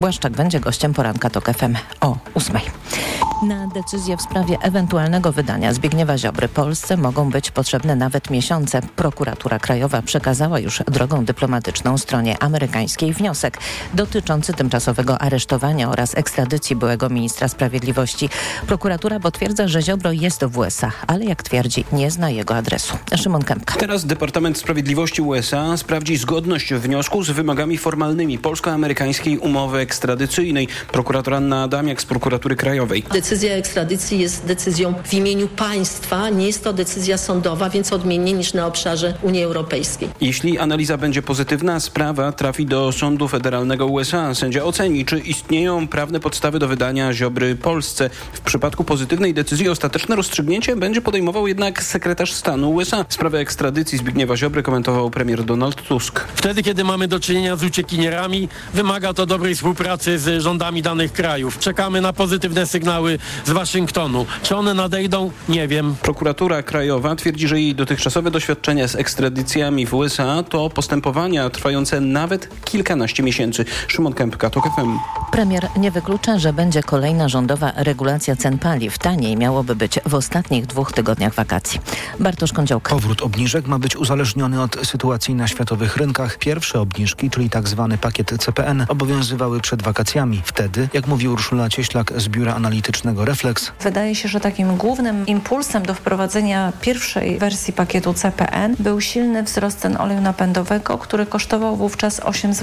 Błaszczak będzie gościem poranka TOK FM o 8:00. Na decyzję w sprawie ewentualnego wydania Zbigniewa Ziobry Polsce mogą być potrzebne nawet miesiące. Prokuratura Krajowa przekazała już drogą dyplomatyczną stronie amerykańskiej wniosek dotyczący tymczasowego aresztowania oraz ekstradycji byłego ministra sprawiedliwości. Prokuratura potwierdza, że Ziobro jest w USA, ale jak twierdzi, nie zna jego adresu. Szymon Kępka. Teraz Departament Sprawiedliwości USA sprawdzi zgodność wniosku z wymogami formalnymi polsko-amerykańskiej umowy ekstradycyjnej. Prokurator Anna Adamiak z Prokuratury Krajowej. Decyzja ekstradycji jest decyzją w imieniu państwa, nie jest to decyzja sądowa, więc odmiennie niż na obszarze Unii Europejskiej. Jeśli analiza będzie pozytywna, sprawa trafi do Sądu Federalnego USA. Sędzia oceni, czy istnieją prawne podstawy do wydania Ziobry Polsce. W przypadku pozytywnej decyzji ostateczne rozstrzygnięcie będzie podejmował jednak sekretarz stanu USA. Sprawę ekstradycji Zbigniewa Ziobry komentował premier Donald Tusk. Wtedy, kiedy mamy do czynienia z uciekinierami, wymaga to dobrej współpracy z rządami danych krajów. Czekamy na pozytywne sygnały z Waszyngtonu. Czy one nadejdą? Nie wiem. Prokuratura Krajowa twierdzi, że jej dotychczasowe doświadczenia z ekstradycjami w USA to postępowania trwające nawet kilkanaście miesięcy. Szymon Kępka, TOK FM. Premier nie wyklucza, że będzie kolejna rządowa regulacja cen paliw. Taniej miałoby być w ostatnich 2 tygodniach wakacji. Bartosz Kądziołka. Powrót obniżek ma być uzależniony od sytuacji na światowych rynkach. Pierwsze obniżki, czyli tak zwany pakiet CPN, obowiązywały przed wakacjami. Wtedy, jak mówi Urszula Cieślak z biura analitycznego Reflex, wydaje się, że takim głównym impulsem do wprowadzenia pierwszej wersji pakietu CPN był silny wzrost cen oleju napędowego, który kosztował wówczas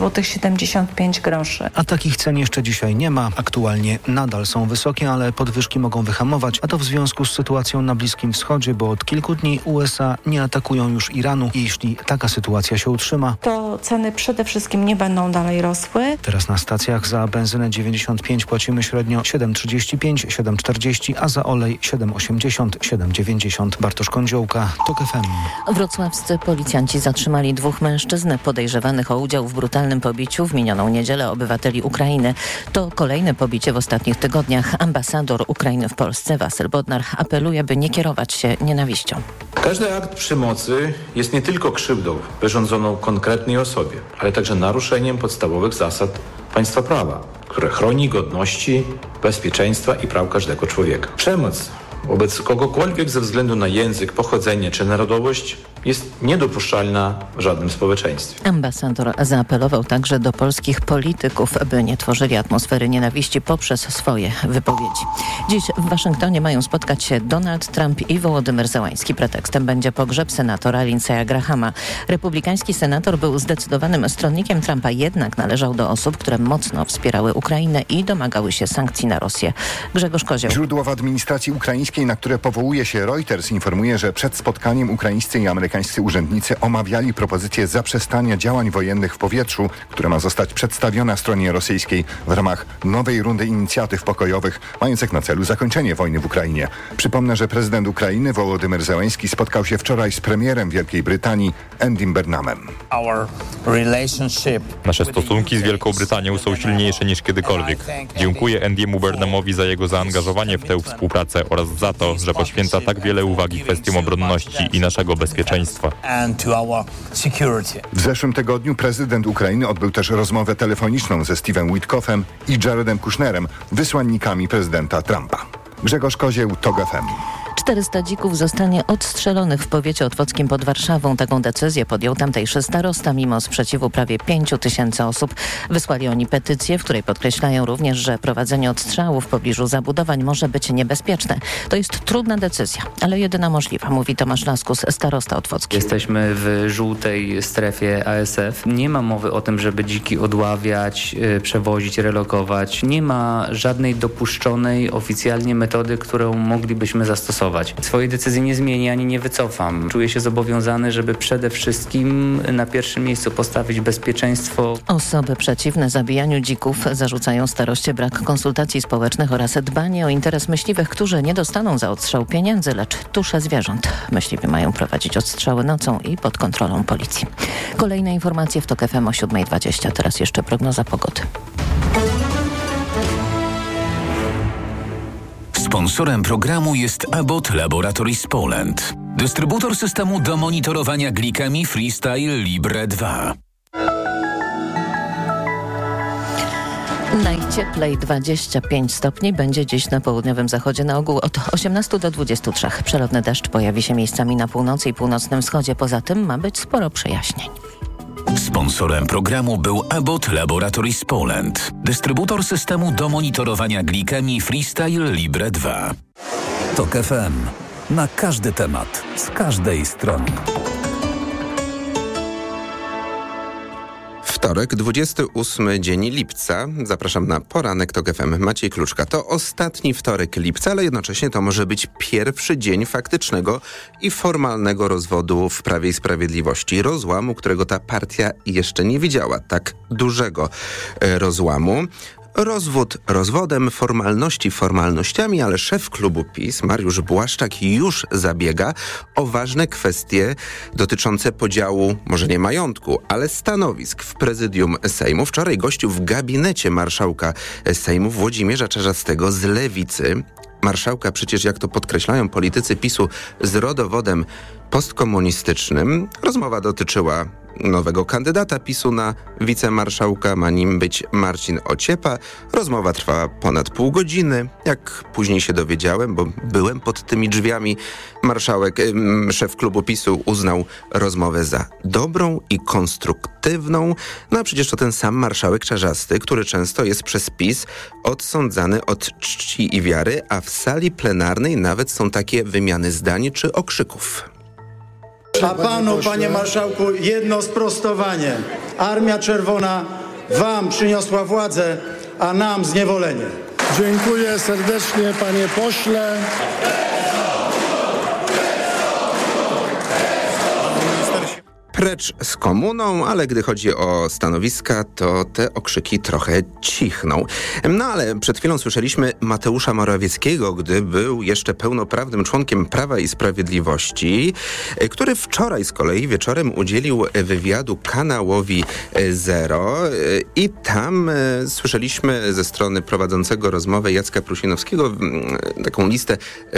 8,75 zł. A takich cen jeszcze dzisiaj nie ma. Aktualnie nadal są wysokie, ale podwyżki mogą wyhamować, a to w związku z sytuacją na Bliskim Wschodzie, bo od kilku dni USA nie atakują już Iranu. I jeśli taka sytuacja się utrzyma, to ceny przede wszystkim nie będą dalej rosły. Teraz na stacjach za benzynę 95 płacimy średnio 7,35, 7,40, a za olej 7,80, 7,90. Bartosz Kądziołka, TOK FM. Wrocławscy policjanci zatrzymali 2 mężczyzn podejrzewanych o udział w brutalnym pobiciu w minioną niedzielę obywateli Ukrainy. To kolejne pobicie w ostatnich tygodniach. Ambasador Ukrainy w Polsce Wasyl Bodnar apeluje, by nie kierować się nienawiścią. Każdy akt przemocy jest nie tylko krzywdą wyrządzoną konkretnej osobie, ale także naruszeniem podstawowych zasad państwa prawa, które chroni godności, bezpieczeństwa i praw każdego człowieka. Przemoc wobec kogokolwiek ze względu na język, pochodzenie czy narodowość jest niedopuszczalna w żadnym społeczeństwie. Ambasador zaapelował także do polskich polityków, by nie tworzyli atmosfery nienawiści poprzez swoje wypowiedzi. Dziś w Waszyngtonie mają spotkać się Donald Trump i Wołodymyr Zełański. Pretekstem będzie pogrzeb senatora Lindsaya Grahama. Republikański senator był zdecydowanym stronnikiem Trumpa, jednak należał do osób, które mocno wspierały Ukrainę i domagały się sankcji na Rosję. Grzegorz Kozioł. Źródło w administracji ukraińskiej, na które powołuje się Reuters, informuje, że przed spotkaniem ukraińscy i amerykańscy urzędnicy omawiali propozycję zaprzestania działań wojennych w powietrzu, która ma zostać przedstawiona stronie rosyjskiej w ramach nowej rundy inicjatyw pokojowych, mających na celu zakończenie wojny w Ukrainie. Przypomnę, że prezydent Ukrainy Wołodymyr Zełański spotkał się wczoraj z premierem Wielkiej Brytanii Andym Burnhamem. Nasze stosunki z Wielką Brytanią są silniejsze niż kiedykolwiek. Dziękuję Andymu Burnhamowi za jego zaangażowanie w tę współpracę oraz za to, że poświęca tak wiele uwagi kwestiom obronności i naszego bezpieczeństwa. W zeszłym tygodniu prezydent Ukrainy odbył też rozmowę telefoniczną ze Steve'em Witkoffem i Jaredem Kushnerem, wysłannikami prezydenta Trumpa. Grzegorz Kozieł, TOK FM. 400 dzików zostanie odstrzelonych w powiecie otwockim pod Warszawą. Taką decyzję podjął tamtejszy starosta mimo sprzeciwu prawie 5 000 osób. Wysłali oni petycję, w której podkreślają również, że prowadzenie odstrzałów w pobliżu zabudowań może być niebezpieczne. To jest trudna decyzja, ale jedyna możliwa, mówi Tomasz Laskus, starosta otwocki. Jesteśmy w żółtej strefie ASF. Nie ma mowy o tym, żeby dziki odławiać, przewozić, relokować. Nie ma żadnej dopuszczonej oficjalnie metody, którą moglibyśmy zastosować. Swojej decyzji nie zmienię ani nie wycofam. Czuję się zobowiązany, żeby przede wszystkim na pierwszym miejscu postawić bezpieczeństwo. Osoby przeciwne zabijaniu dzików zarzucają staroście brak konsultacji społecznych oraz dbanie o interes myśliwych, którzy nie dostaną za odstrzał pieniędzy, lecz tusze zwierząt. Myśliwi mają prowadzić odstrzały nocą i pod kontrolą policji. Kolejne informacje w TOK FM o 7:20. Teraz jeszcze prognoza pogody. Sponsorem programu jest Abbott Laboratories Poland. Dystrybutor systemu do monitorowania glikemii Freestyle Libre 2. Najcieplej 25 stopni będzie dziś na południowym zachodzie, na ogół od 18 do 23. Przelotny deszcz pojawi się miejscami na północy i północnym wschodzie. Poza tym ma być sporo przejaśnień. Sponsorem programu był Abbott Laboratories Poland, dystrybutor systemu do monitorowania glikemii Freestyle Libre 2. TOK FM. Na każdy temat, z każdej strony. Wtorek, 28 dzień lipca. Zapraszam na poranek TOK FM. Maciej Kluczka. To ostatni wtorek lipca, ale jednocześnie to może być pierwszy dzień faktycznego i formalnego rozwodu w Prawie i Sprawiedliwości. Rozłamu, którego ta partia jeszcze nie widziała. Tak dużego rozłamu. Rozwód rozwodem, formalności formalnościami, ale szef klubu PiS, Mariusz Błaszczak, już zabiega o ważne kwestie dotyczące podziału, może nie majątku, ale stanowisk w prezydium Sejmu. Wczoraj gościł w gabinecie marszałka Sejmu Włodzimierza Czarzastego z Lewicy. Marszałka przecież, jak to podkreślają politycy PiS-u, z rodowodem postkomunistycznym. Rozmowa dotyczyła nowego kandydata PiS-u na wicemarszałka. Ma nim być Marcin Ociepa. Rozmowa trwała ponad pół godziny. Jak później się dowiedziałem, bo byłem pod tymi drzwiami, szef klubu PiS-u uznał rozmowę za dobrą i konstruktywną. No a przecież to ten sam marszałek Czarzasty, który często jest przez PiS odsądzany od czci i wiary, a w sali plenarnej nawet są takie wymiany zdań czy okrzyków. A panu, panie marszałku, jedno sprostowanie. Armia Czerwona wam przyniosła władzę, a nam zniewolenie. Dziękuję serdecznie, panie pośle. Precz z komuną, ale gdy chodzi o stanowiska, to te okrzyki trochę cichną. No ale przed chwilą słyszeliśmy Mateusza Morawieckiego, gdy był jeszcze pełnoprawnym członkiem Prawa i Sprawiedliwości, który wczoraj z kolei wieczorem udzielił wywiadu kanałowi Zero i tam słyszeliśmy ze strony prowadzącego rozmowę Jacka Prusinowskiego taką listę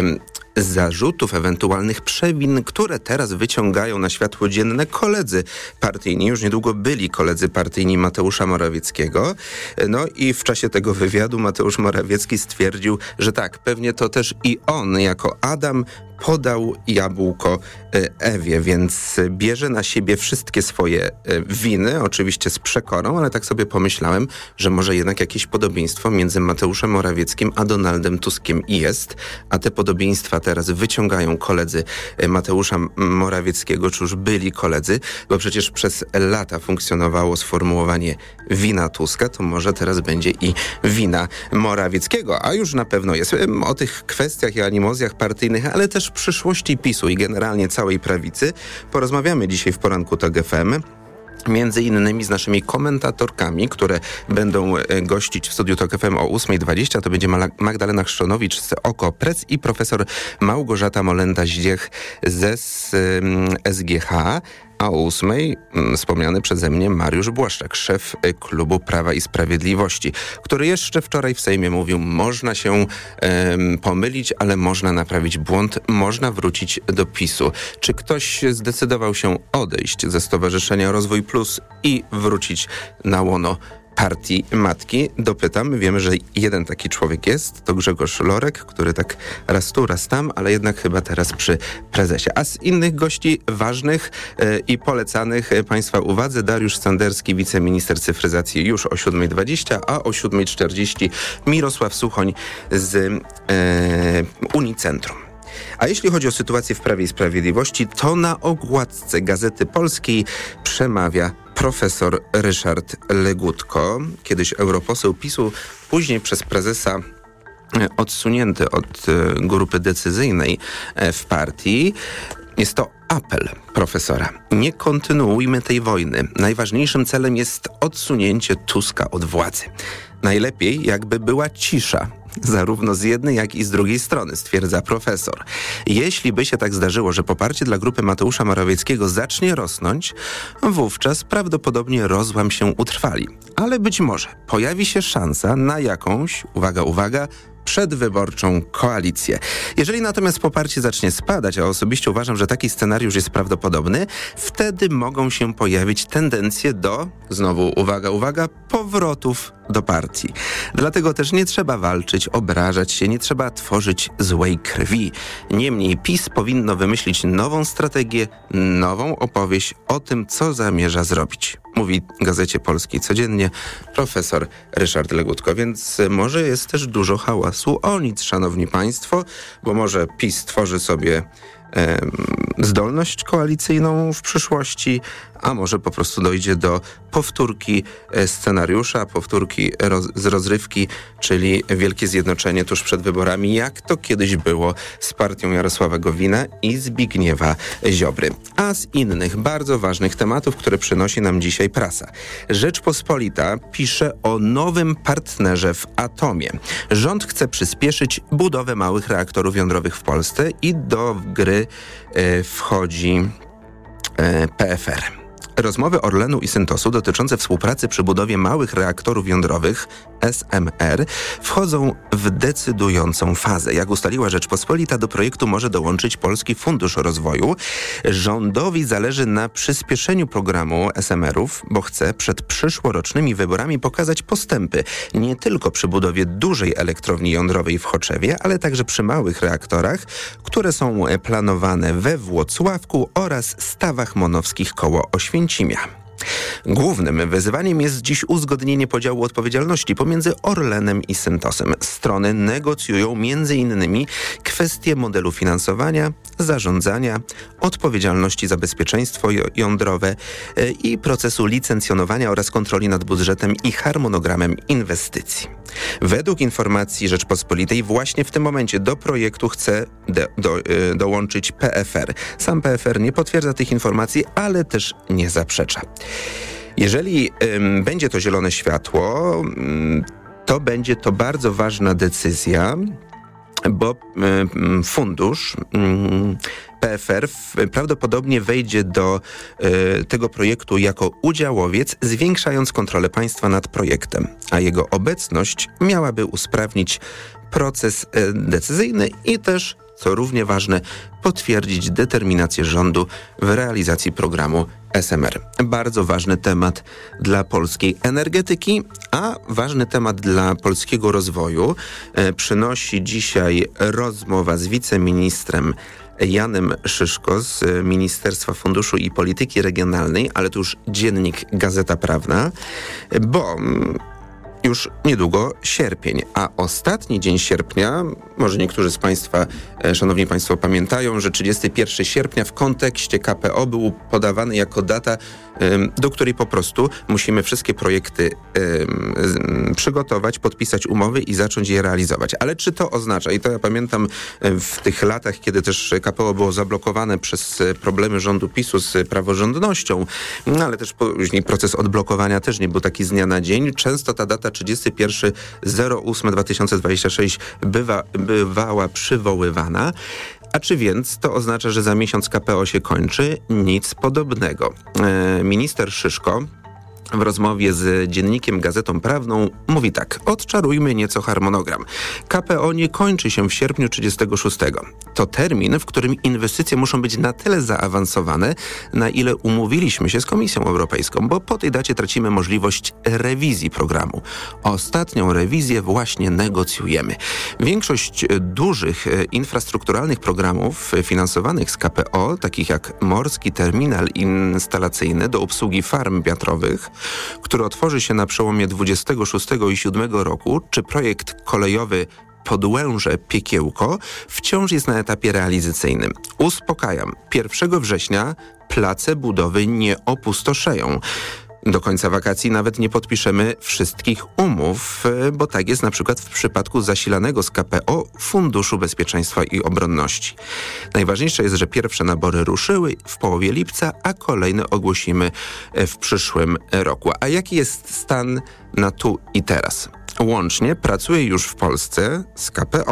zarzutów, ewentualnych przewin, które teraz wyciągają na światło dzienne koledzy partyjni, już niedługo byli koledzy partyjni Mateusza Morawieckiego. No i w czasie tego wywiadu Mateusz Morawiecki stwierdził, że tak, pewnie to też i on jako Adam podał jabłko Ewie, więc bierze na siebie wszystkie swoje winy, oczywiście z przekorą, ale tak sobie pomyślałem, że może jednak jakieś podobieństwo między Mateuszem Morawieckim a Donaldem Tuskiem jest, a te podobieństwa teraz wyciągają koledzy Mateusza Morawieckiego, czy już byli koledzy, bo przecież przez lata funkcjonowało sformułowanie wina Tuska, to może teraz będzie i wina Morawieckiego, a już na pewno jest. O tych kwestiach i animozjach partyjnych, ale też przyszłości PiS-u i generalnie całej prawicy porozmawiamy dzisiaj w poranku TOK FM. Między innymi z naszymi komentatorkami, które będą gościć w studiu TOK FM o 8:20. To będzie Magdalena Chrzczonowicz z OKO.press i profesor Małgorzata Molenda-Zdziech ze SGH. A o 8:00 wspomniany przeze mnie Mariusz Błaszczak, szef klubu Prawa i Sprawiedliwości, który jeszcze wczoraj w Sejmie mówił, można się pomylić, ale można naprawić błąd, można wrócić do PiS-u. Czy ktoś zdecydował się odejść ze Stowarzyszenia Rozwój Plus i wrócić na łono partii matki? Dopytam. Wiemy, że jeden taki człowiek jest, to Grzegorz Lorek, który tak raz tu, raz tam, ale jednak chyba teraz przy prezesie. A z innych gości ważnych i polecanych Państwa uwadze Dariusz Sanderski, wiceminister cyfryzacji już o 7:20, a o 7:40 Mirosław Suchoń z Unicentrum. A jeśli chodzi o sytuację w Prawie i Sprawiedliwości, to na okładce Gazety Polskiej przemawia profesor Ryszard Legutko, kiedyś europoseł PiS-u, później przez prezesa odsunięty od grupy decyzyjnej w partii. Jest to apel profesora. Nie kontynuujmy tej wojny. Najważniejszym celem jest odsunięcie Tuska od władzy. Najlepiej jakby była cisza, zarówno z jednej, jak i z drugiej strony, stwierdza profesor. Jeśli by się tak zdarzyło, że poparcie dla grupy Mateusza Morawieckiego zacznie rosnąć, wówczas prawdopodobnie rozłam się utrwali. Ale być może pojawi się szansa na jakąś, uwaga, przedwyborczą koalicję. Jeżeli natomiast poparcie zacznie spadać, a osobiście uważam, że taki scenariusz jest prawdopodobny, wtedy mogą się pojawić tendencje do, znowu uwaga, powrotów do partii. Dlatego też nie trzeba walczyć, obrażać się, nie trzeba tworzyć złej krwi. Niemniej PiS powinno wymyślić nową strategię, nową opowieść o tym, co zamierza zrobić. Mówi Gazecie Polskiej codziennie profesor Ryszard Legutko, więc może jest też dużo hałasu o nic, szanowni państwo, bo może PiS tworzy sobie zdolność koalicyjną w przyszłości, a może po prostu dojdzie do powtórki scenariusza, powtórki z rozrywki, czyli wielkie zjednoczenie tuż przed wyborami, jak to kiedyś było z partią Jarosława Gowina i Zbigniewa Ziobry. A z innych bardzo ważnych tematów, które przynosi nam dzisiaj prasa. Rzeczpospolita pisze o nowym partnerze w atomie. Rząd chce przyspieszyć budowę małych reaktorów jądrowych w Polsce i do gry wchodzi PFR. Rozmowy Orlenu i Syntosu dotyczące współpracy przy budowie małych reaktorów jądrowych SMR wchodzą w decydującą fazę. Jak ustaliła Rzeczpospolita, do projektu może dołączyć Polski Fundusz Rozwoju. Rządowi zależy na przyspieszeniu programu SMR-ów, bo chce przed przyszłorocznymi wyborami pokazać postępy nie tylko przy budowie dużej elektrowni jądrowej w Choczewie, ale także przy małych reaktorach, które są planowane we Włocławku oraz Stawach Monowskich koło Oświęcimia. Głównym wyzwaniem jest dziś uzgodnienie podziału odpowiedzialności pomiędzy Orlenem i Syntosem. Strony negocjują m.in. kwestie modelu finansowania, zarządzania, odpowiedzialności za bezpieczeństwo jądrowe i procesu licencjonowania oraz kontroli nad budżetem i harmonogramem inwestycji. Według informacji Rzeczpospolitej właśnie w tym momencie do projektu chce dołączyć PFR. Sam PFR nie potwierdza tych informacji, ale też nie zaprzecza. Jeżeli będzie to zielone światło, to będzie to bardzo ważna decyzja, bo fundusz PFR prawdopodobnie wejdzie do tego projektu jako udziałowiec, zwiększając kontrolę państwa nad projektem, a jego obecność miałaby usprawnić proces decyzyjny i też, co równie ważne, potwierdzić determinację rządu w realizacji programu SMR. Bardzo ważny temat dla polskiej energetyki, a ważny temat dla polskiego rozwoju przynosi dzisiaj rozmowa z wiceministrem Janem Szyszko z Ministerstwa Funduszu i Polityki Regionalnej, ale to już dziennik Gazeta Prawna, bo już niedługo sierpień, a ostatni dzień sierpnia, może niektórzy z Państwa, szanowni Państwo, pamiętają, że 31 sierpnia w kontekście KPO był podawany jako data, do której po prostu musimy wszystkie projekty przygotować, podpisać umowy i zacząć je realizować. Ale czy to oznacza, i to ja pamiętam w tych latach, kiedy też KPO było zablokowane przez problemy rządu PiS-u z praworządnością, no ale też później proces odblokowania też nie był taki z dnia na dzień. Często ta data 31.08.2026 bywała przywoływana. A czy więc to oznacza, że za miesiąc KPO się kończy? Nic podobnego. Minister Szyszko w rozmowie z dziennikiem Gazetą Prawną mówi tak: odczarujmy nieco harmonogram. KPO nie kończy się w sierpniu 36. To termin, w którym inwestycje muszą być na tyle zaawansowane, na ile umówiliśmy się z Komisją Europejską, bo po tej dacie tracimy możliwość rewizji programu. Ostatnią rewizję właśnie negocjujemy. Większość dużych infrastrukturalnych programów finansowanych z KPO, takich jak Morski Terminal Instalacyjny do obsługi farm wiatrowych, który otworzy się na przełomie 26 i 7 roku, czy projekt kolejowy Podłęże-Piekiełko, wciąż jest na etapie realizacyjnym. Uspokajam, 1 września place budowy nie opustoszeją. Do końca wakacji nawet nie podpiszemy wszystkich umów, bo tak jest na przykład w przypadku zasilanego z KPO Funduszu Bezpieczeństwa i Obronności. Najważniejsze jest, że pierwsze nabory ruszyły w połowie lipca, a kolejne ogłosimy w przyszłym roku. A jaki jest stan na tu i teraz? Łącznie pracuje już w Polsce z KPO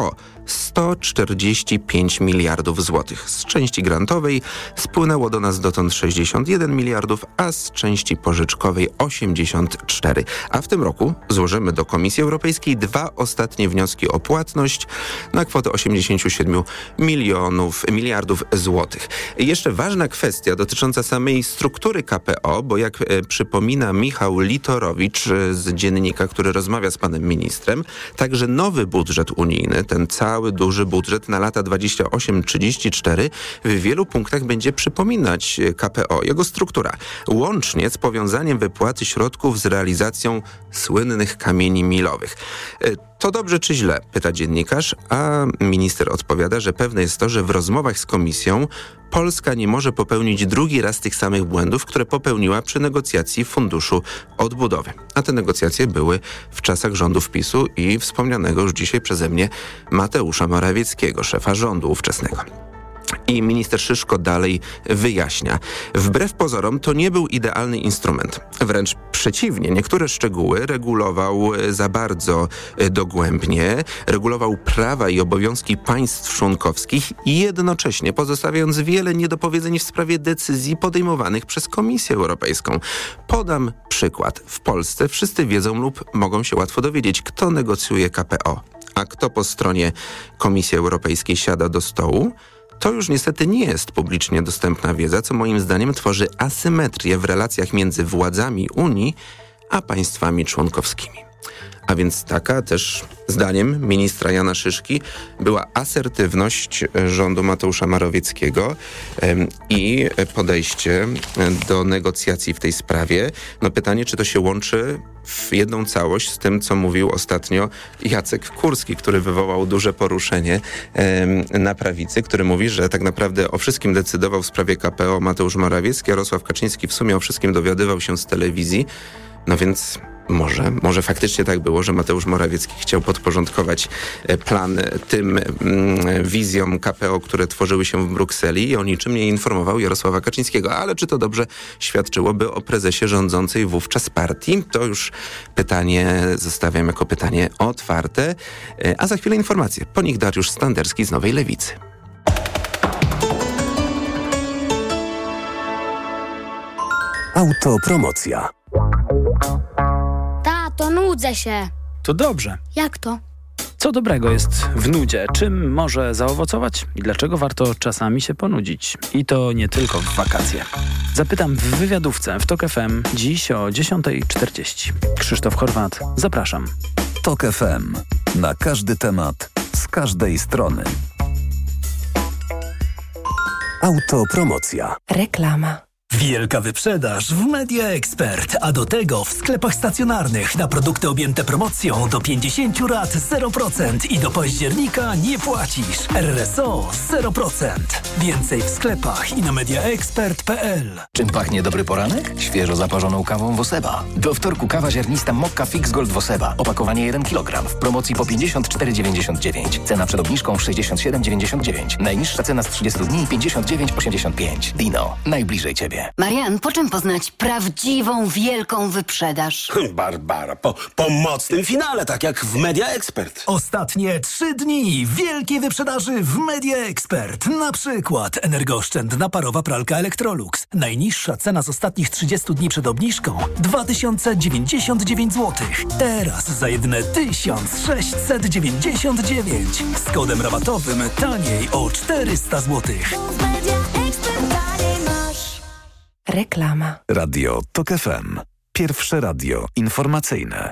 145 miliardów złotych. Z części grantowej spłynęło do nas dotąd 61 miliardów, a z części pożyczkowej 84. A w tym roku złożymy do Komisji Europejskiej 2 ostatnie wnioski o płatność na kwotę 87 miliardów złotych. Jeszcze ważna kwestia dotycząca samej struktury KPO, bo jak przypomina Michał Litorowicz z Dziennika, który rozmawia z panem ministrem, także nowy budżet unijny, ten cały duży budżet na lata 28-34 w wielu punktach będzie przypominać KPO, jego struktura, łącznie z powiązaniem wypłaty środków z realizacją słynnych kamieni milowych. To dobrze czy źle? Pyta dziennikarz, a minister odpowiada, że pewne jest to, że w rozmowach z Komisją Polska nie może popełnić drugi raz tych samych błędów, które popełniła przy negocjacji Funduszu Odbudowy. A te negocjacje były w czasach rządów PiS-u i wspomnianego już dzisiaj przeze mnie Mateusza Morawieckiego, szefa rządu ówczesnego. I minister Szyszko dalej wyjaśnia. Wbrew pozorom to nie był idealny instrument. Wręcz przeciwnie, niektóre szczegóły regulował za bardzo dogłębnie, regulował prawa i obowiązki państw członkowskich i jednocześnie pozostawiając wiele niedopowiedzeń w sprawie decyzji podejmowanych przez Komisję Europejską. Podam przykład. W Polsce wszyscy wiedzą lub mogą się łatwo dowiedzieć, kto negocjuje KPO, a kto po stronie Komisji Europejskiej siada do stołu. To już niestety nie jest publicznie dostępna wiedza, co moim zdaniem tworzy asymetrię w relacjach między władzami Unii a państwami członkowskimi. A więc taka też, zdaniem ministra Jana Szyszki, była asertywność rządu Mateusza Morawieckiego i podejście do negocjacji w tej sprawie. No pytanie, czy to się łączy w jedną całość z tym, co mówił ostatnio Jacek Kurski, który wywołał duże poruszenie na prawicy, który mówi, że tak naprawdę o wszystkim decydował w sprawie KPO Mateusz Morawiecki, Jarosław Kaczyński w sumie o wszystkim dowiadywał się z telewizji. No więc może faktycznie tak było, że Mateusz Morawiecki chciał podporządkować plan tym wizjom KPO, które tworzyły się w Brukseli i o niczym nie informował Jarosława Kaczyńskiego. Ale czy to dobrze świadczyłoby o prezesie rządzącej wówczas partii? To już pytanie zostawiam jako pytanie otwarte. A za chwilę informacje. Po nich Dariusz Standerski z Nowej Lewicy. Autopromocja. Tato, nudzę się. To dobrze. Jak to? Co dobrego jest w nudzie? Czym może zaowocować? I dlaczego warto czasami się ponudzić? I to nie tylko w wakacje. Zapytam w wywiadówce w TOK FM dziś o 10:40. Krzysztof Chorwat, zapraszam. TOK FM. Na każdy temat, z każdej strony. Autopromocja. Reklama. Wielka wyprzedaż w Media Expert, a do tego w sklepach stacjonarnych na produkty objęte promocją do 50 rat 0% i do października nie płacisz. RSO 0%. Więcej w sklepach i na mediaexpert.pl. Czym pachnie dobry poranek? Świeżo zaparzoną kawą Woseba. Do wtorku kawa ziarnista Mokka Fix Gold Woseba. Opakowanie 1 kg. W promocji po 54,99. Cena przed obniżką 67,99. Najniższa cena z 30 dni 59,85. Dino. Najbliżej Ciebie. Marian, po czym poznać prawdziwą, wielką wyprzedaż? Barbara, po mocnym finale, tak jak w Media Expert. Ostatnie 3 dni wielkiej wyprzedaży w Media Expert. Na przykład energooszczędna parowa pralka Electrolux. Najniższa cena z ostatnich 30 dni przed obniżką 2099 zł. Teraz za jedyne 1699. Z kodem rabatowym taniej o 400 zł. Reklama. Radio TOK FM. Pierwsze radio informacyjne.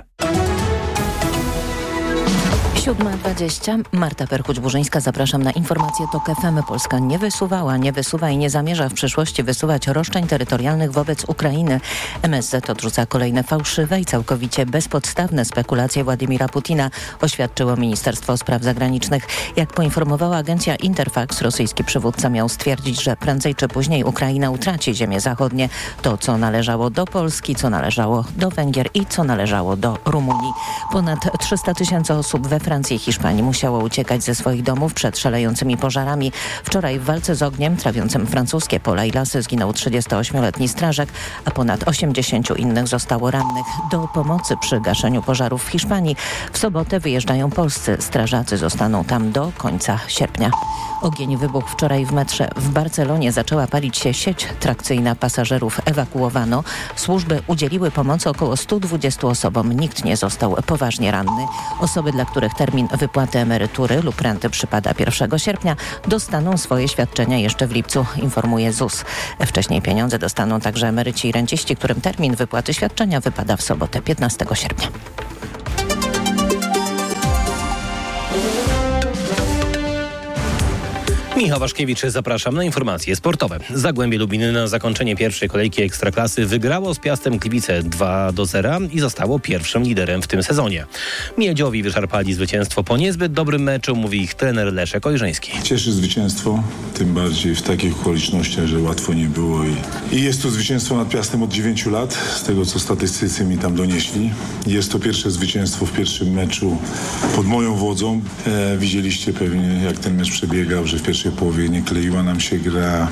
7:20. Marta Perchuć-Burzyńska, zapraszam na informacje TOK FM. Polska nie wysuwa i nie zamierza w przyszłości wysuwać roszczeń terytorialnych wobec Ukrainy. MSZ odrzuca kolejne fałszywe i całkowicie bezpodstawne spekulacje Władimira Putina, oświadczyło Ministerstwo Spraw Zagranicznych. Jak poinformowała agencja Interfax, rosyjski przywódca miał stwierdzić, że prędzej czy później Ukraina utraci ziemie zachodnie. To, co należało do Polski, co należało do Węgier i co należało do Rumunii. Ponad 300 000 osób we Francji Francji i Hiszpanii musiało uciekać ze swoich domów przed szalejącymi pożarami. Wczoraj w walce z ogniem trawiącym francuskie pola i lasy zginął 38-letni strażak, a ponad 80 innych zostało rannych. Do pomocy przy gaszeniu pożarów w Hiszpanii w sobotę wyjeżdżają polscy strażacy. Zostaną tam do końca sierpnia. Ogień wybuchł wczoraj w metrze w Barcelonie. Zaczęła palić się sieć trakcyjna. Pasażerów ewakuowano. Służby udzieliły pomocy około 120 osobom. Nikt nie został poważnie ranny. Osoby, dla których termin wypłaty emerytury lub renty przypada 1 sierpnia, dostaną swoje świadczenia jeszcze w lipcu, informuje ZUS. Wcześniej pieniądze dostaną także emeryci i renciści, którym termin wypłaty świadczenia wypada w sobotę 15 sierpnia. Michał Waszkiewicz, zapraszam na informacje sportowe. Zagłębie Lubin na zakończenie pierwszej kolejki Ekstraklasy wygrało z Piastem Gliwice 2-0 i zostało pierwszym liderem w tym sezonie. Miedziowi wyszarpali zwycięstwo po niezbyt dobrym meczu, mówi ich trener Leszek Ojrzeński. Cieszy zwycięstwo, tym bardziej w takich okolicznościach, że łatwo nie było i jest to zwycięstwo nad Piastem od 9 lat, z tego co statystycy mi tam donieśli. Jest to pierwsze zwycięstwo w pierwszym meczu pod moją wodzą. Widzieliście pewnie, jak ten mecz przebiegał, że w pierwszej połowie nie kleiła nam się gra,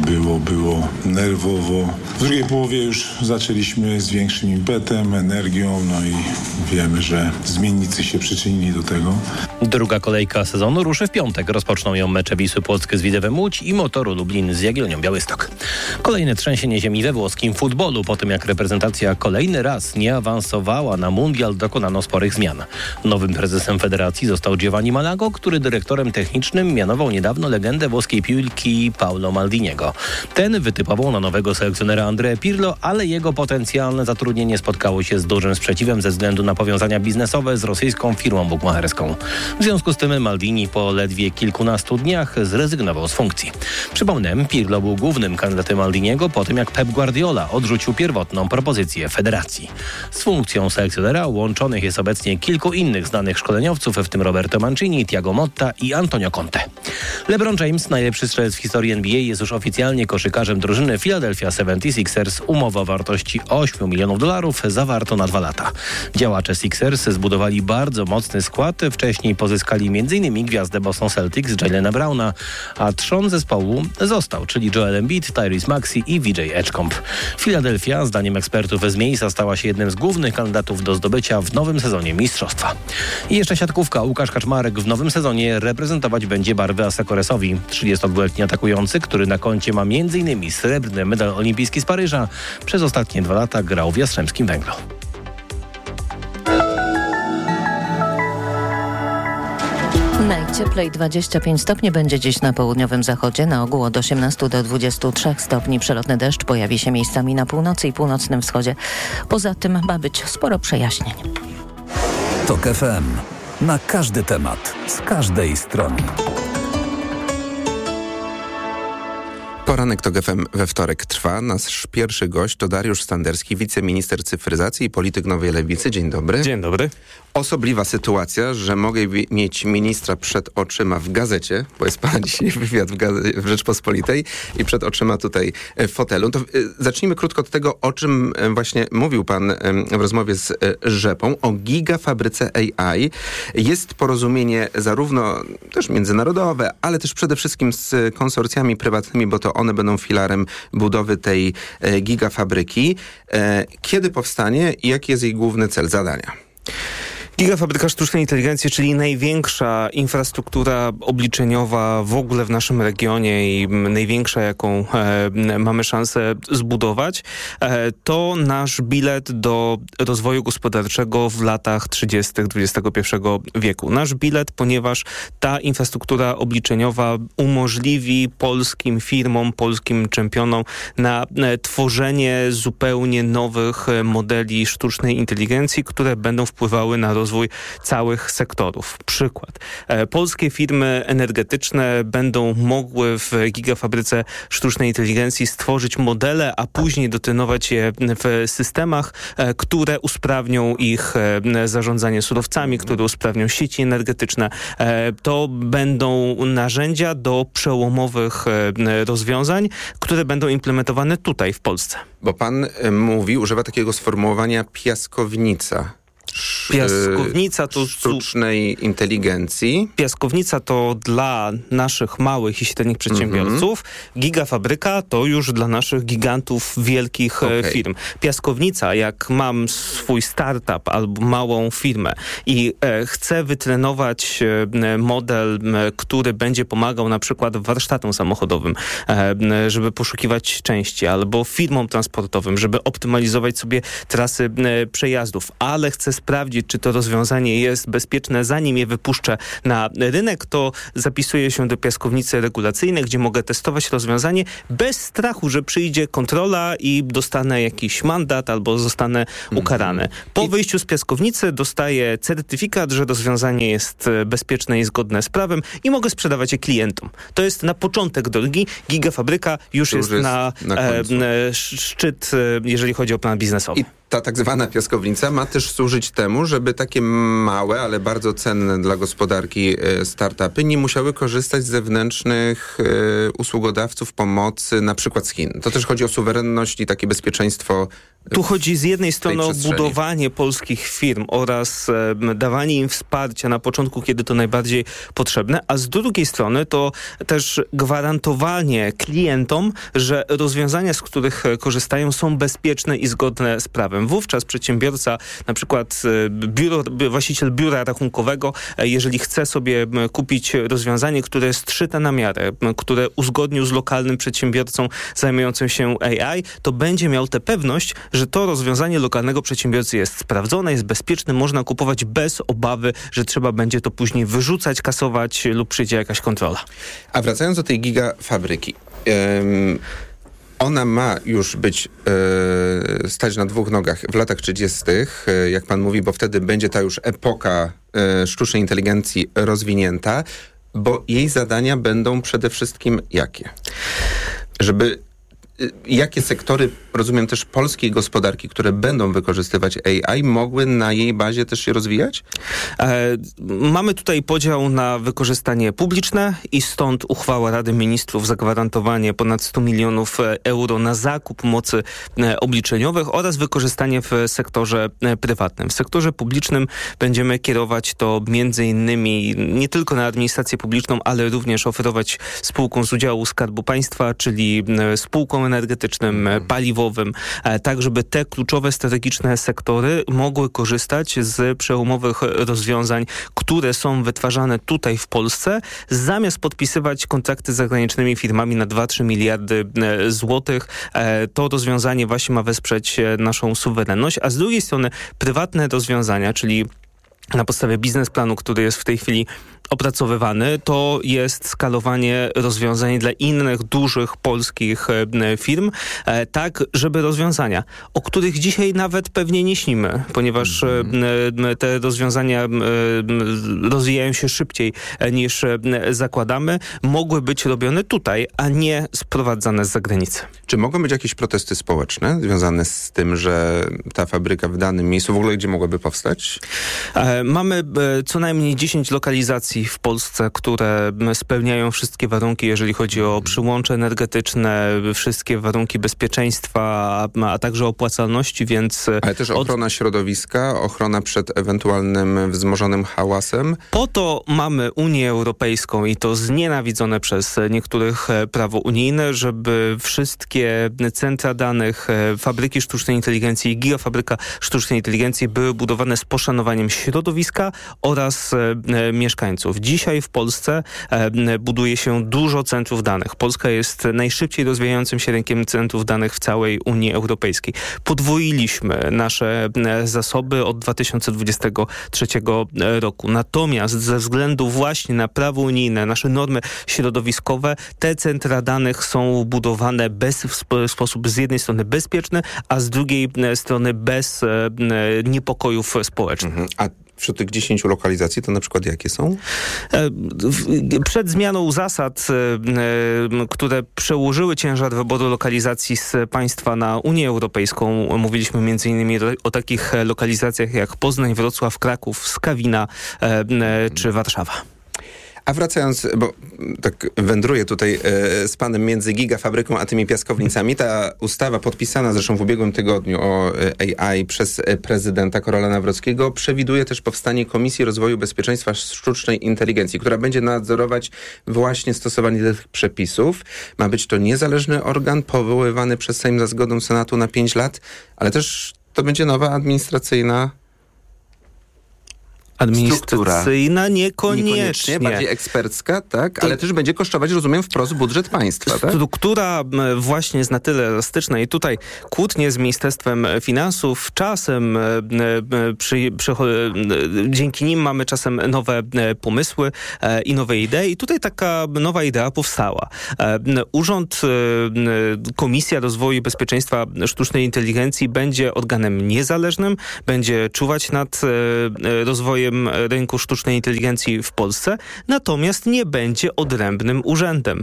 było nerwowo. W drugiej połowie już zaczęliśmy z większym impetem, energią, no i wiemy, że zmiennicy się przyczynili do tego. Druga kolejka sezonu ruszy w piątek. Rozpoczną ją mecze Wisły Płock z Widzewem Łódź i Motoru Lublin z Jagiellonią Białystok. Kolejne trzęsienie ziemi we włoskim futbolu. Po tym jak reprezentacja kolejny raz nie awansowała na mundial, dokonano sporych zmian. Nowym prezesem federacji został Giovanni Malago, który dyrektorem technicznym mianował niedawno legendę włoskiej piłki Paolo Maldiniego. Ten wytypował na nowego selekcjonera Andrea Pirlo, ale jego potencjalne zatrudnienie spotkało się z dużym sprzeciwem ze względu na powiązania biznesowe z rosyjską firmą bukmacherską. W związku z tym Maldini po ledwie kilkunastu dniach zrezygnował z funkcji. Przypomnę, Pirlo był głównym kandydatem Maldiniego po tym jak Pep Guardiola odrzucił pierwotną propozycję federacji. Z funkcją selekcjonera łączonych jest obecnie kilku innych znanych szkoleniowców, w tym Roberto Mancini, Thiago Motta i Antonio Conte. LeBron James, najlepszy strzelec w historii NBA, jest już oficjalnie koszykarzem drużyny Philadelphia 76ers. Umowa o wartości $8 milionów zawarto na 2 lata. Działacze Sixers zbudowali bardzo mocny skład. Wcześniej pozyskali m.in. gwiazdę Boston Celtics, Jalena Browna, a trzon zespołu został, czyli Joel Embiid, Tyrese Maxey i VJ Edgecomb. Philadelphia, zdaniem ekspertów z miejsca, stała się jednym z głównych kandydatów do zdobycia w nowym sezonie mistrzostwa. I jeszcze siatkówka. Łukasz Kaczmarek w nowym sezonie reprezentować będzie barwy Asekoresowi. 32-letni atakujący, który na koncie ma m.in. srebrny medal olimpijski z Paryża, przez ostatnie 2 lata grał w Jastrzębskim Węglu. Najcieplej 25 stopni będzie dziś na południowym zachodzie, na ogół od 18 do 23 stopni. Przelotny deszcz pojawi się miejscami na północy i północnym wschodzie. Poza tym ma być sporo przejaśnień. TOK FM. Na każdy temat, z każdej strony. Poranek TOK FM we wtorek trwa. Nasz pierwszy gość to Dariusz Standerski, wiceminister cyfryzacji i polityk Nowej Lewicy. Dzień dobry. Dzień dobry. Osobliwa sytuacja, że mogę mieć ministra przed oczyma w gazecie, bo jest pana dzisiaj wywiad w Rzeczpospolitej i przed oczyma tutaj w fotelu. To zacznijmy krótko od tego, o czym właśnie mówił pan w rozmowie z Rzepą, o gigafabryce AI. Jest porozumienie zarówno też międzynarodowe, ale też przede wszystkim z konsorcjami prywatnymi, bo to one będą filarem budowy tej gigafabryki. Kiedy powstanie i jaki jest jej główny cel, zadania? Gigafabryka sztucznej inteligencji, czyli największa infrastruktura obliczeniowa w ogóle w naszym regionie i największa, jaką mamy szansę zbudować, to nasz bilet do rozwoju gospodarczego w latach 30. XXI wieku. Nasz bilet, ponieważ ta infrastruktura obliczeniowa umożliwi polskim firmom, polskim czempionom na tworzenie zupełnie nowych modeli sztucznej inteligencji, które będą wpływały na rozwój całych sektorów. Przykład. Polskie firmy energetyczne będą mogły w gigafabryce sztucznej inteligencji stworzyć modele, a później dotrenować je w systemach, które usprawnią ich zarządzanie surowcami, które usprawnią sieci energetyczne. To będą narzędzia do przełomowych rozwiązań, które będą implementowane tutaj w Polsce. Bo pan używa takiego sformułowania piaskownica. Piaskownica to sztucznej inteligencji. Piaskownica to dla naszych małych i średnich przedsiębiorców. Gigafabryka to już dla naszych gigantów wielkich firm. Piaskownica, jak mam swój startup albo małą firmę i chcę wytrenować model, który będzie pomagał na przykład warsztatom samochodowym, żeby poszukiwać części, albo firmom transportowym, żeby optymalizować sobie trasy przejazdów, ale chcę sprawdzić, czy to rozwiązanie jest bezpieczne, zanim je wypuszczę na rynek, to zapisuję się do piaskownicy regulacyjnej, gdzie mogę testować rozwiązanie bez strachu, że przyjdzie kontrola i dostanę jakiś mandat albo zostanę ukarany. Po wyjściu z piaskownicy dostaję certyfikat, że rozwiązanie jest bezpieczne i zgodne z prawem i mogę sprzedawać je klientom. To jest na początek drogi. Gigafabryka już jest na szczyt, jeżeli chodzi o plan biznesowy. Ta tak zwana piaskownica ma też służyć temu, żeby takie małe, ale bardzo cenne dla gospodarki startupy nie musiały korzystać z zewnętrznych usługodawców pomocy, na przykład z Chin. To też chodzi o suwerenność i takie bezpieczeństwo. Tu chodzi z jednej strony o budowanie polskich firm oraz dawanie im wsparcia na początku, kiedy to najbardziej potrzebne, a z drugiej strony to też gwarantowanie klientom, że rozwiązania, z których korzystają, są bezpieczne i zgodne z prawem. Wówczas przedsiębiorca, na przykład właściciel biura rachunkowego, jeżeli chce sobie kupić rozwiązanie, które jest szyte na miarę, które uzgodnił z lokalnym przedsiębiorcą zajmującym się AI, to będzie miał tę pewność, że to rozwiązanie lokalnego przedsiębiorcy jest sprawdzone, jest bezpieczne, można kupować bez obawy, że trzeba będzie to później wyrzucać, kasować lub przyjdzie jakaś kontrola. A wracając do tej gigafabryki, ona ma już być stać na dwóch nogach w latach 30., jak pan mówi, bo wtedy będzie ta już epoka sztucznej inteligencji rozwinięta, bo jej zadania będą przede wszystkim jakie? Jakie sektory, rozumiem też polskiej gospodarki, które będą wykorzystywać AI, mogły na jej bazie też się rozwijać? Mamy tutaj podział na wykorzystanie publiczne i stąd uchwała Rady Ministrów, zagwarantowanie ponad 100 milionów euro na zakup mocy obliczeniowych oraz wykorzystanie w sektorze prywatnym. W sektorze publicznym będziemy kierować to między innymi nie tylko na administrację publiczną, ale również oferować spółkom z udziału Skarbu Państwa, czyli spółkom energetycznym, paliwowym, tak żeby te kluczowe, strategiczne sektory mogły korzystać z przełomowych rozwiązań, które są wytwarzane tutaj w Polsce, zamiast podpisywać kontrakty z zagranicznymi firmami na 2-3 miliardy złotych. To rozwiązanie właśnie ma wesprzeć naszą suwerenność, a z drugiej strony prywatne rozwiązania, czyli na podstawie biznesplanu, który jest w tej chwili opracowywany, to jest skalowanie rozwiązań dla innych dużych polskich firm, tak żeby rozwiązania, o których dzisiaj nawet pewnie nie śnimy, ponieważ te rozwiązania rozwijają się szybciej niż zakładamy, mogły być robione tutaj, a nie sprowadzane z zagranicy. Czy mogą być jakieś protesty społeczne związane z tym, że ta fabryka w danym miejscu, w ogóle gdzie mogłaby powstać? Mamy co najmniej 10 lokalizacji w Polsce, które spełniają wszystkie warunki, jeżeli chodzi o przyłącze energetyczne, wszystkie warunki bezpieczeństwa, a także opłacalności, więc... Ale też ochrona środowiska, ochrona przed ewentualnym wzmożonym hałasem. Po to mamy Unię Europejską i to znienawidzone przez niektórych prawo unijne, żeby wszystkie centra danych, fabryki sztucznej inteligencji i gigafabryka sztucznej inteligencji były budowane z poszanowaniem środowiska oraz mieszkańców. Dzisiaj w Polsce buduje się dużo centrów danych. Polska jest najszybciej rozwijającym się rynkiem centrów danych w całej Unii Europejskiej. Podwoiliśmy nasze zasoby od 2023 roku. Natomiast ze względu właśnie na prawo unijne, nasze normy środowiskowe, te centra danych są budowane w sposób z jednej strony bezpieczny, a z drugiej strony bez niepokojów społecznych. A wśród tych 10 lokalizacji to na przykład jakie są? Przed zmianą zasad, które przełożyły ciężar wyboru lokalizacji z państwa na Unię Europejską, mówiliśmy m.in. o takich lokalizacjach jak Poznań, Wrocław, Kraków, Skawina czy Warszawa. A wracając, bo tak wędruję tutaj z panem między gigafabryką a tymi piaskownicami, ta ustawa podpisana zresztą w ubiegłym tygodniu o AI przez prezydenta Karola Nawrockiego przewiduje też powstanie Komisji Rozwoju Bezpieczeństwa Sztucznej Inteligencji, która będzie nadzorować właśnie stosowanie tych przepisów. Ma być to niezależny organ powoływany przez Sejm za zgodą Senatu na 5 lat, ale też to będzie nowa administracyjna niekoniecznie. Bardziej ekspercka, tak? Ale też będzie kosztować, rozumiem, wprost budżet państwa, tak? Struktura właśnie jest na tyle elastyczna i tutaj kłótnie z Ministerstwem Finansów czasem dzięki nim mamy czasem nowe pomysły i nowe idee i tutaj taka nowa idea powstała. Komisja Rozwoju i Bezpieczeństwa Sztucznej Inteligencji będzie organem niezależnym, będzie czuwać nad rozwojem rynku sztucznej inteligencji w Polsce, natomiast nie będzie odrębnym urzędem.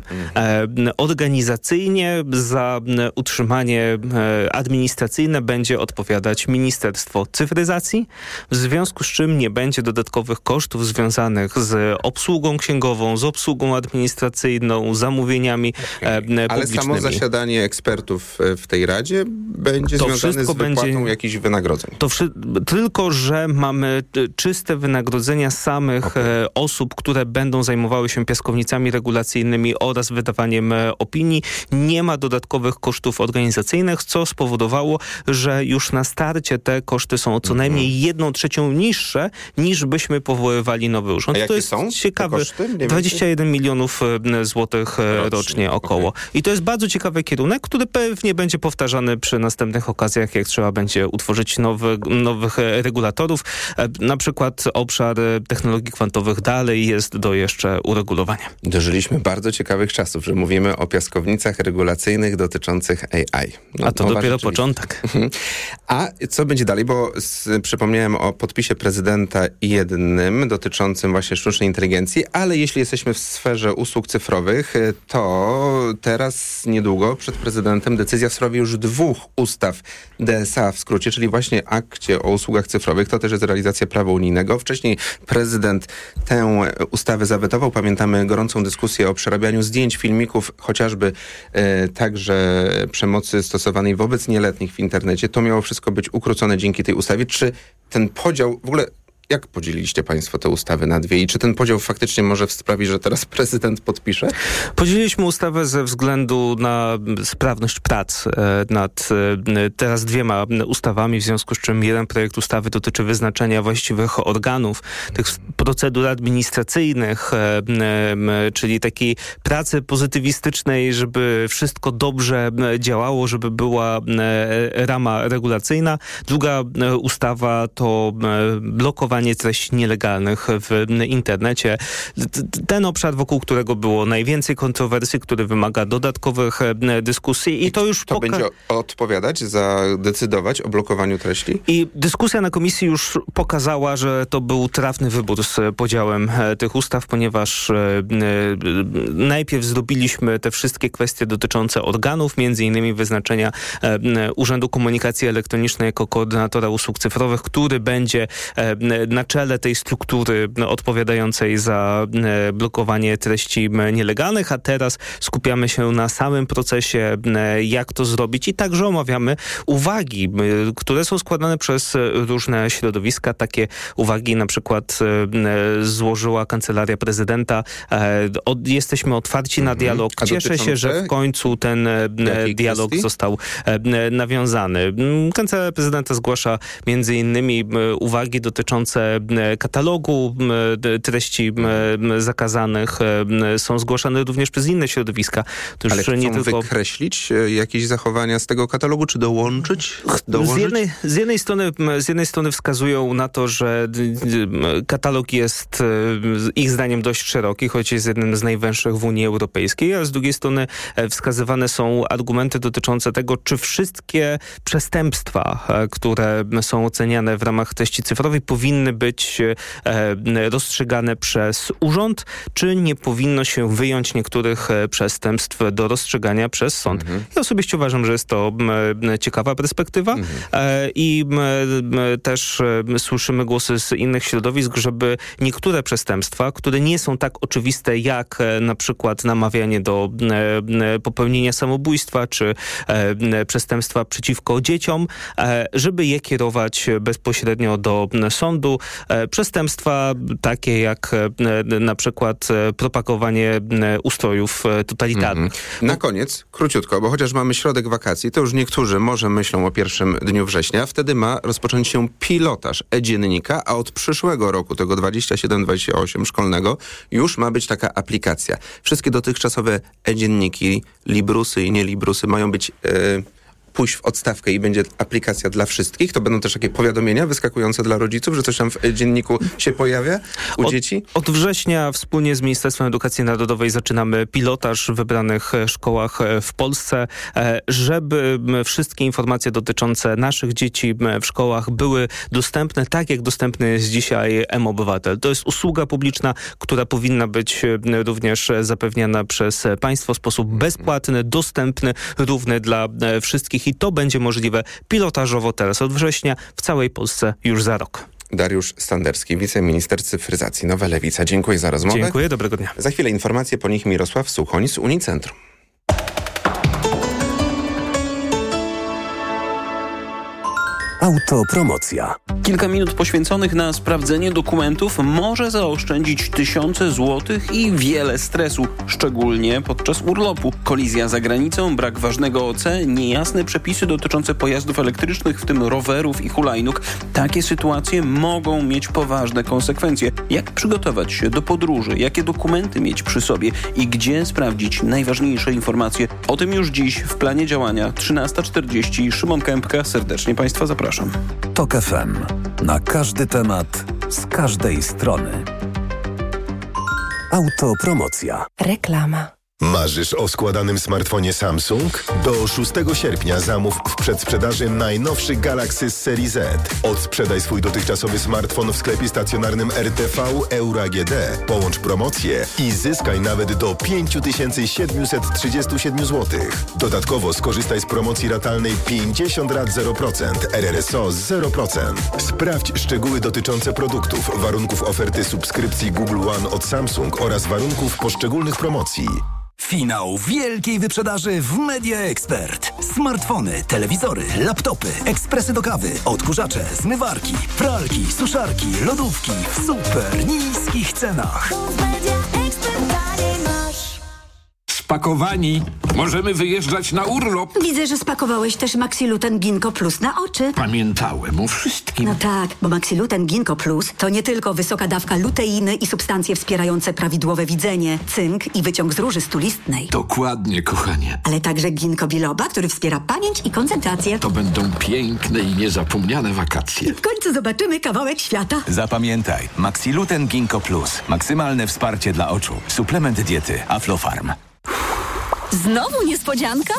Organizacyjnie za utrzymanie administracyjne będzie odpowiadać Ministerstwo Cyfryzacji, w związku z czym nie będzie dodatkowych kosztów związanych z obsługą księgową, z obsługą administracyjną, zamówieniami publicznymi. Ale samo zasiadanie ekspertów w tej Radzie będzie związane z wypłatą jakichś wynagrodzeń. Tylko, że mamy czyste wynagrodzenia samych osób, które będą zajmowały się piaskownicami regulacyjnymi oraz wydawaniem opinii. Nie ma dodatkowych kosztów organizacyjnych, co spowodowało, że już na starcie te koszty są co najmniej 1/3 niższe, niż byśmy powoływali nowy urząd. A to jest ciekawe. 21 milionów złotych rocznie około. I to jest bardzo ciekawy kierunek, który pewnie będzie powtarzany przy następnych okazjach, jak trzeba będzie utworzyć nowych regulatorów. Na przykład obszar technologii kwantowych dalej jest do jeszcze uregulowania. Dożyliśmy bardzo ciekawych czasów, że mówimy o piaskownicach regulacyjnych dotyczących AI. A to dopiero początek. A co będzie dalej? Bo przypomniałem o podpisie prezydenta jednym dotyczącym właśnie sztucznej inteligencji, ale jeśli jesteśmy w sferze usług cyfrowych, to teraz niedługo przed prezydentem decyzja w sprawie już 2 ustaw DSA w skrócie, czyli właśnie akcie o usługach cyfrowych. To też jest realizacja prawa unijnego. Wcześniej prezydent tę ustawę zawetował. Pamiętamy gorącą dyskusję o przerabianiu zdjęć, filmików, chociażby także przemocy stosowanej wobec nieletnich w internecie. To miało wszystko być ukrócone dzięki tej ustawie. Czy ten podział w ogóle... Jak podzieliliście państwo te ustawy na 2 i czy ten podział faktycznie może sprawić, że teraz prezydent podpisze? Podzieliliśmy ustawę ze względu na sprawność prac nad teraz 2 ustawami, w związku z czym jeden projekt ustawy dotyczy wyznaczenia właściwych organów, tych procedur administracyjnych, czyli takiej pracy pozytywistycznej, żeby wszystko dobrze działało, żeby była rama regulacyjna. Druga ustawa to blokowanie treści nielegalnych w internecie. Ten obszar, wokół którego było najwięcej kontrowersji, który wymaga dodatkowych dyskusji i to już... To będzie decydować o blokowaniu treści? I dyskusja na komisji już pokazała, że to był trafny wybór z podziałem tych ustaw, ponieważ najpierw zrobiliśmy te wszystkie kwestie dotyczące organów, między innymi wyznaczenia Urzędu Komunikacji Elektronicznej jako koordynatora usług cyfrowych, który będzie na czele tej struktury odpowiadającej za blokowanie treści nielegalnych, a teraz skupiamy się na samym procesie, jak to zrobić i także omawiamy uwagi, które są składane przez różne środowiska. Takie uwagi na przykład złożyła Kancelaria Prezydenta. Jesteśmy otwarci na dialog. Cieszę się, że w końcu ten dialog został nawiązany. Kancelaria Prezydenta zgłasza między innymi uwagi dotyczące katalogu treści zakazanych, są zgłaszane również przez inne środowiska. To ale już chcą nie tylko wykreślić jakieś zachowania z tego katalogu, czy dołączyć? Z jednej strony wskazują na to, że katalog jest ich zdaniem dość szeroki, choć jest jednym z najwęższych w Unii Europejskiej, a z drugiej strony wskazywane są argumenty dotyczące tego, czy wszystkie przestępstwa, które są oceniane w ramach treści cyfrowej, powinny powinny być rozstrzygane przez urząd, czy nie powinno się wyjąć niektórych przestępstw do rozstrzygania przez sąd. Ja osobiście uważam, że jest to ciekawa perspektywa i też słyszymy głosy z innych środowisk, żeby niektóre przestępstwa, które nie są tak oczywiste jak na przykład namawianie do popełnienia samobójstwa czy przestępstwa przeciwko dzieciom, żeby je kierować bezpośrednio do sądu. Przestępstwa takie jak na przykład propagowanie ustrojów totalitarnych. Na koniec, króciutko, bo chociaż mamy środek wakacji, to już niektórzy może myślą o pierwszym dniu września. Wtedy ma rozpocząć się pilotaż e-dziennika, a od przyszłego roku, tego 27-28 szkolnego, już ma być taka aplikacja. Wszystkie dotychczasowe e-dzienniki, librusy i nie librusy mają być pójść w odstawkę i będzie aplikacja dla wszystkich. To będą też takie powiadomienia wyskakujące dla rodziców, że coś tam w dzienniku się pojawia u dzieci? Od września wspólnie z Ministerstwem Edukacji Narodowej zaczynamy pilotaż w wybranych szkołach w Polsce, żeby wszystkie informacje dotyczące naszych dzieci w szkołach były dostępne, tak jak dostępny jest dzisiaj mObywatel. To jest usługa publiczna, która powinna być również zapewniana przez państwo w sposób bezpłatny, dostępny, równy dla wszystkich i to będzie możliwe pilotażowo teraz od września w całej Polsce już za rok. Dariusz Standerski, wiceminister cyfryzacji, Nowa Lewica. Dziękuję za rozmowę. Dziękuję, dobrego dnia. Za chwilę informacje, po nich Mirosław Suchoń z Unicentrum. Autopromocja. Kilka minut poświęconych na sprawdzenie dokumentów może zaoszczędzić tysiące złotych i wiele stresu, szczególnie podczas urlopu. Kolizja za granicą, brak ważnego OC, niejasne przepisy dotyczące pojazdów elektrycznych, w tym rowerów i hulajnóg. Takie sytuacje mogą mieć poważne konsekwencje. Jak przygotować się do podróży, jakie dokumenty mieć przy sobie i gdzie sprawdzić najważniejsze informacje? O tym już dziś w planie działania 13:40. Szymon Kępka, serdecznie Państwa zapraszam. TOK FM. Na każdy temat, z każdej strony. Autopromocja. Reklama. Marzysz o składanym smartfonie Samsung? Do 6 sierpnia zamów w przedsprzedaży najnowszy Galaxy z serii Z. Odsprzedaj swój dotychczasowy smartfon w sklepie stacjonarnym RTV Euro AGD. Połącz promocję i zyskaj nawet do 5737 zł. Dodatkowo skorzystaj z promocji ratalnej 50 rat 0%, RRSO 0%. Sprawdź szczegóły dotyczące produktów, warunków oferty subskrypcji Google One od Samsung oraz warunków poszczególnych promocji. Finał wielkiej wyprzedaży w Media Expert. Smartfony, telewizory, laptopy, ekspresy do kawy, odkurzacze, zmywarki, pralki, suszarki, lodówki w super niskich cenach. Spakowani. Możemy wyjeżdżać na urlop. Widzę, że spakowałeś też Maxiluten Ginkgo Plus na oczy. Pamiętałem o wszystkim. No tak, bo Maxiluten Ginkgo Plus to nie tylko wysoka dawka luteiny i substancje wspierające prawidłowe widzenie, cynk i wyciąg z róży stulistnej. Dokładnie, kochanie. Ale także ginkgo biloba, który wspiera pamięć i koncentrację. To będą piękne i niezapomniane wakacje. W końcu zobaczymy kawałek świata. Zapamiętaj, Maxiluten Ginkgo Plus. Maksymalne wsparcie dla oczu. Suplement diety Aflofarm. Znowu niespodzianka?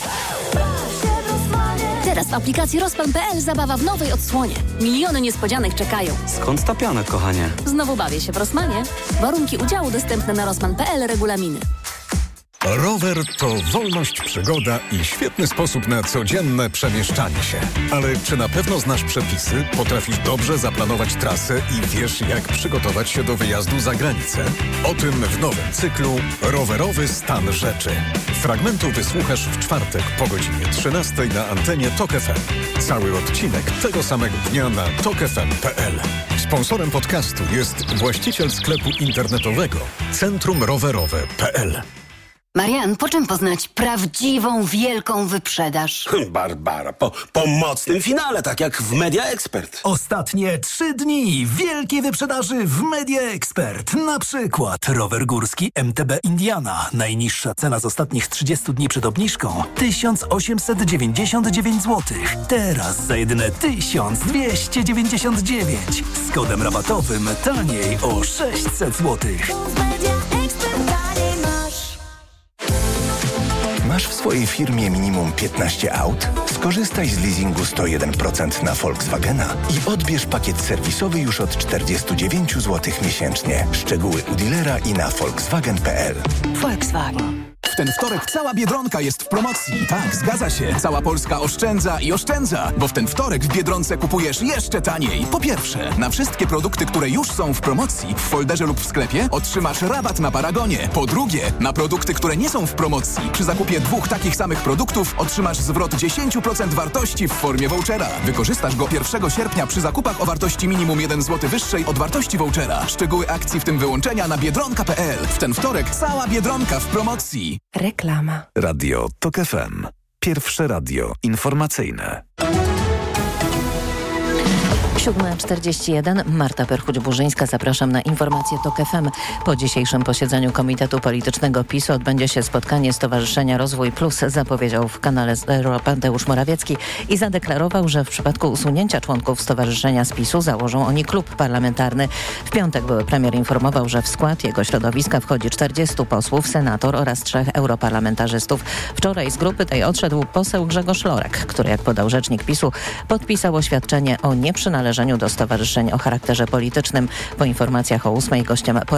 Teraz w aplikacji Rossmann.pl zabawa w nowej odsłonie. Miliony niespodzianek czekają. Skąd ta pianek, kochanie? Znowu bawię się w Rossmanie. Warunki udziału dostępne na Rossmann.pl, regulaminy. Rower to wolność, przygoda i świetny sposób na codzienne przemieszczanie się. Ale czy na pewno znasz przepisy, potrafisz dobrze zaplanować trasę i wiesz, jak przygotować się do wyjazdu za granicę? O tym w nowym cyklu Rowerowy stan rzeczy. Fragmentu wysłuchasz w czwartek po godzinie 13 na antenie TOK FM. Cały odcinek tego samego dnia na tokfm.pl. Sponsorem podcastu jest właściciel sklepu internetowego centrumrowerowe.pl. Marian, po czym poznać prawdziwą, wielką wyprzedaż? Barbara, po mocnym finale, tak jak w Media Expert. Ostatnie 3 dni wielkiej wyprzedaży w Media Expert. Na przykład rower górski MTB Indiana. Najniższa cena z ostatnich 30 dni przed obniżką 1899 zł. Teraz za jedyne 1299. Z kodem rabatowym taniej o 600 zł. Masz w swojej firmie minimum 15 aut? Skorzystaj z leasingu 101% na Volkswagena i odbierz pakiet serwisowy już od 49 zł miesięcznie. Szczegóły u dealera i na volkswagen.pl. Volkswagen. W ten wtorek cała Biedronka jest w promocji. Tak, zgadza się. Cała Polska oszczędza i oszczędza, bo w ten wtorek w Biedronce kupujesz jeszcze taniej. Po pierwsze, na wszystkie produkty, które już są w promocji, w folderze lub w sklepie otrzymasz rabat na Paragonie. Po drugie, na produkty, które nie są w promocji, przy zakupie 2 takich samych produktów otrzymasz zwrot 10% wartości w formie vouchera. Wykorzystasz go 1 sierpnia przy zakupach o wartości minimum 1 zł wyższej od wartości vouchera. Szczegóły akcji, w tym wyłączenia, na biedronka.pl. W ten wtorek cała Biedronka w promocji. Reklama. Radio TOK FM. Pierwsze radio informacyjne. 7:41. Marta Perchuć-Burzyńska. Zapraszam na informacje TOK FM. Po dzisiejszym posiedzeniu Komitetu Politycznego PiS-u odbędzie się spotkanie Stowarzyszenia Rozwój Plus, zapowiedział w kanale Zero Mateusz Morawiecki i zadeklarował, że w przypadku usunięcia członków stowarzyszenia z PiS-u założą oni klub parlamentarny. W piątek były premier informował, że w skład jego środowiska wchodzi 40 posłów, senator oraz 3 europarlamentarzystów. Wczoraj z grupy tej odszedł poseł Grzegorz Lorek, który, jak podał rzecznik PiS-u, podpisał oświadczenie o nieprzynależeniu do stowarzyszeń o charakterze politycznym. Po informacjach o 8:00 gościem